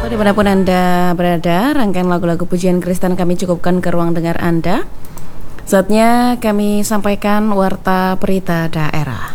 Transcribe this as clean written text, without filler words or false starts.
Dimanapun Anda berada, rangkaian lagu-lagu pujian Kristen kami cukupkan ke ruang dengar Anda. Saatnya kami sampaikan warta berita daerah.